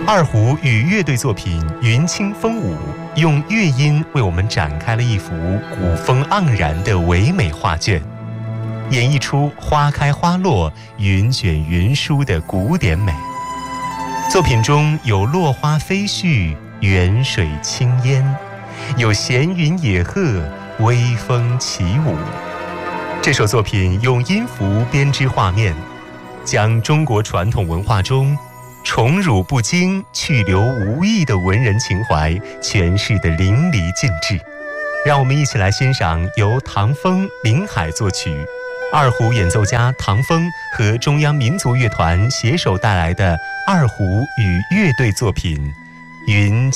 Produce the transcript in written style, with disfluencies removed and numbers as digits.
二胡与乐队作品《云清风舞》用乐音为我们展开了一幅古风盎然的唯美画卷，演绎出花开花落、云卷云舒的古典美。作品中有落花飞絮、远水轻烟，有闲云野鹤、微风起舞。这首作品用音符编织画面，将中国传统文化中宠辱不惊、去留无意的文人情怀诠释得淋漓尽致。让我们一起来欣赏由唐风、林海作曲，二胡演奏家唐风和中央民族乐团携手带来的二胡与乐队作品《云